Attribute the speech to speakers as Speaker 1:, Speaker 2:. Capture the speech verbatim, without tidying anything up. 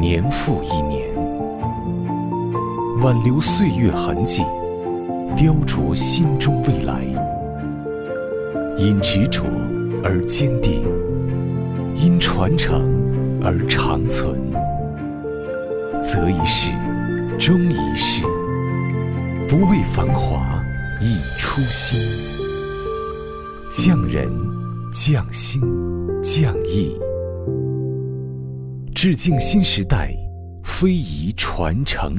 Speaker 1: 年复一年，挽留岁月痕迹，雕琢心中未来。因执着而坚定，因传承而长存。择一事，终一事，不为繁华，以初心。匠人，匠心，匠艺，致敬新时代非遗传承